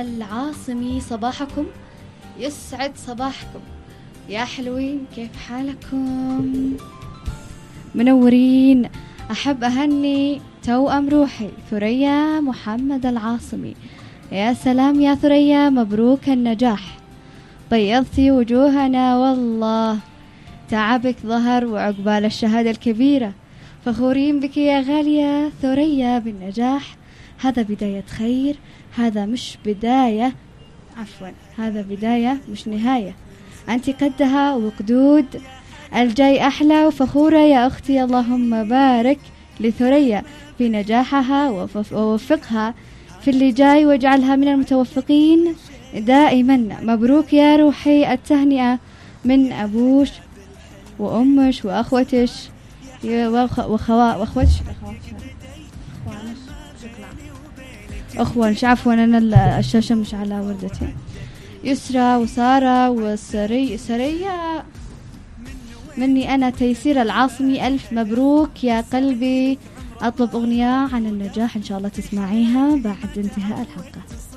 العاصمي، صباحكم يسعد صباحكم يا حلوين، كيف حالكم؟ منورين. أحب أهني توأم روحي ثريا محمد العاصمي. يا سلام يا ثريا، مبروك النجاح، بيضتي وجوهنا والله، تعبك ظهر وعقبال الشهادة الكبيرة، فخورين بك يا غالية ثريا بالنجاح. هذا بداية خير، هذا مش بداية، عفوا هذا بداية مش نهاية، أنت قدها وقدود، الجاي أحلى، وفخورة يا أختي. اللهم بارك لثريا في نجاحها ووفقها في اللي جاي، واجعلها من المتوفقين دائما. مبروك يا روحي، التهنئة من أبوش وأمش وأخوتش وأخواتش أخوانش، عفوا أنا الشاشة مش على وردتي. يسرى وسارة سرية مني أنا تيسير العاصمي، ألف مبروك يا قلبي. أطلب أغنية عن النجاح إن شاء الله تسمعيها بعد انتهاء الحلقة.